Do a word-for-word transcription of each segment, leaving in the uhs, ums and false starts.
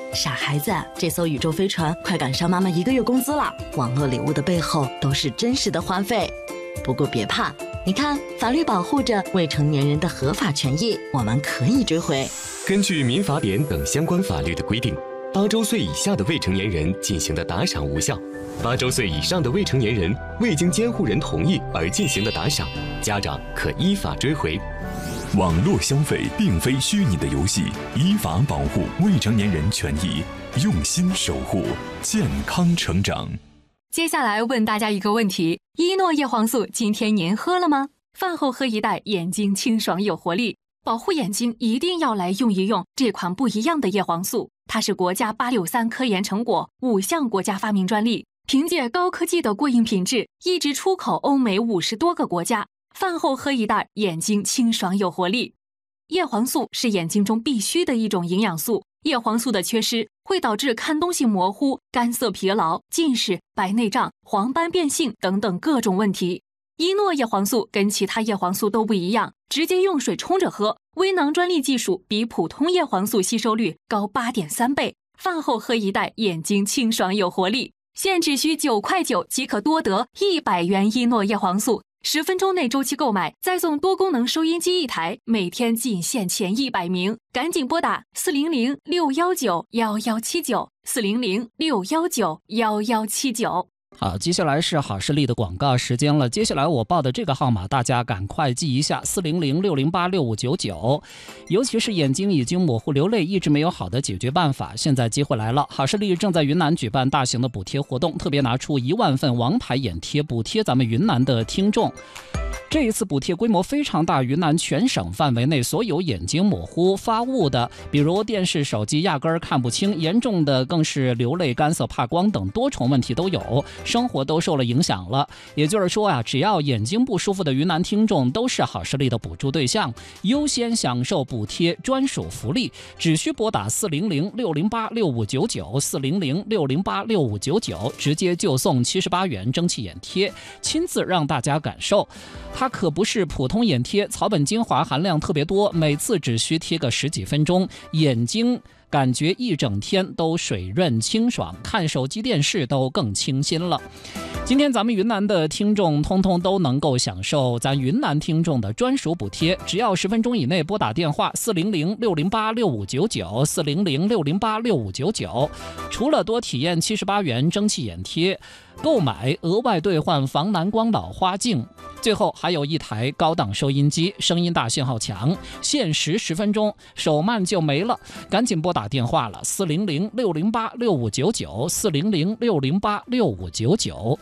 傻孩子，这艘宇宙飞船快赶上妈妈一个月工资了。网络礼物的背后都是真实的花费。不过别怕，你看，法律保护着未成年人的合法权益，我们可以追回。 根据民法典等相关法律的规定，八周岁以下的未成年人进行的打赏无效，八周岁以上的未成年人未经监护人同意而进行的打赏，家长可依法追回。 网络消费并非虚拟的游戏，依法保护未成年人权益，用心守护健康成长。 接下来问大家一个问题：依诺叶黄素今天您喝了吗？饭后喝一袋，眼睛清爽有活力。保护眼睛一定要来用一用这款不一样的叶黄素，它是国家八六三科研成果，五项国家发明专利，凭借高科技的过硬品质，一直出口欧美五十多个国家。饭后喝一袋，眼睛清爽有活力。叶黄素是眼睛中必须的一种营养素，叶黄素的缺失会导致看东西模糊、干涩疲劳、近视、白内障、黄斑变性等等各种问题。依诺叶黄素跟其他叶黄素都不一样，直接用水冲着喝，微囊专利技术比普通叶黄素吸收率高 八点三 倍。饭后喝一袋，眼睛清爽有活力。现只需九块九即可多得一百元依诺叶黄素。十分钟内周期购买，再送多功能收音机一台，每天仅限前一百名，赶紧拨打四零零六一九一一七九 四零零六一九一一七九。 好，接下来是好视力的广告时间了。接下来我报的这个号码，大家赶快记一下：四零零六零八六五九九。尤其是眼睛已经模糊流泪，一直没有好的解决办法，现在机会来了。好视力正在云南举办大型的补贴活动，特别拿出一万份王牌眼贴补贴咱们云南的听众。这一次补贴规模非常大，云南全省范围内所有眼睛模糊发雾的，比如电视、手机压根儿看不清，严重的更是流泪、干涩、怕光等多重问题都有，生活都受了影响了。也就是说啊，只要眼睛不舒服的云南听众都是好视力的补助对象，优先享受补贴专属福利，只需拨打四零零六零八六五九九 四零零六零八六五九九，直接就送七十八元蒸汽眼贴，亲自让大家感受。它可不是普通眼贴，草本精华含量特别多，每次只需贴个十几分钟，眼睛感觉一整天都水润清爽，看手机电视都更清新了。今天咱们云南的听众通通都能够享受咱云南听众的专属补贴，只要十分钟以内拨打电话四零零六零八六五九九 四零零六零八六五九九，除了多体验七十八元蒸汽眼贴，购买额外兑换防蓝光老花镜，最后还有一台高档收音机，声音大信号强，限时十分钟，手慢就没了，赶紧拨打电话了，四零零六零八六五九九 四零零六零八六五九九。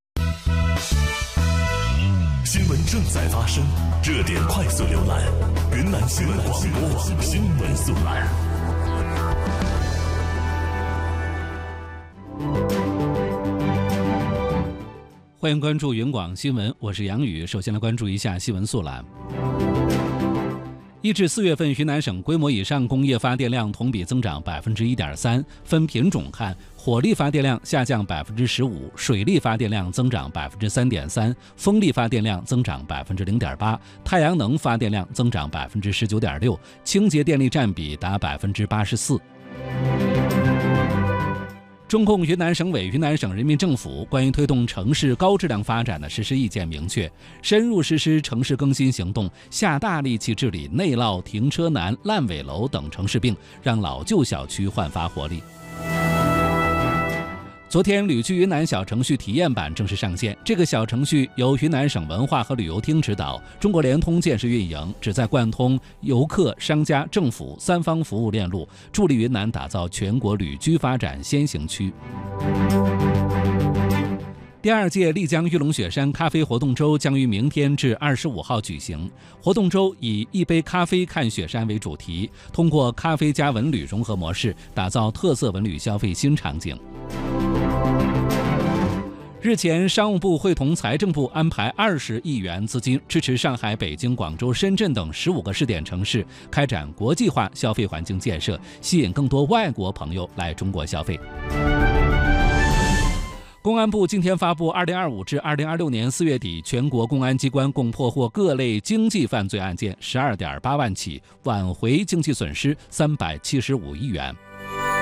新闻正在发生，热点快速浏览，云南新闻广播新闻速览。 欢迎关注云广新闻，我是杨宇。首先来关注一下新闻速览。一至四月份，云南省规模以上工业发电量同比增长百分之一点三，分品种看，火力发电量下降百分之十五，水力发电量增长百分之三点三，风力发电量增长百分之零点八，太阳能发电量增长百分之十九点六，清洁电力占比达百分之八十四。中共云南省委、云南省人民政府关于推动城市高质量发展的实施意见明确，深入实施城市更新行动，下大力气治理内涝、停车难、烂尾楼等城市病，让老旧小区焕发活力。昨天，旅居云南小程序体验版正式上线。这个小程序由云南省文化和旅游厅指导，中国联通建设运营，旨在贯通游客、商家、政府三方服务链路，助力云南打造全国旅居发展先行区。第二届丽江玉龙雪山咖啡活动周将于明天至二十五号举行。活动周以一杯咖啡看雪山为主题，通过咖啡加文旅融合模式，打造特色文旅消费新场景。日前，商务部会同财政部安排二十亿元资金，支持上海、北京、广州、深圳等十五个试点城市开展国际化消费环境建设，吸引更多外国朋友来中国消费。公安部今天发布二零二五至二零二六年四月底全国公安机关共破获各类经济犯罪案件十二点八万起，挽回经济损失三百七十五亿元。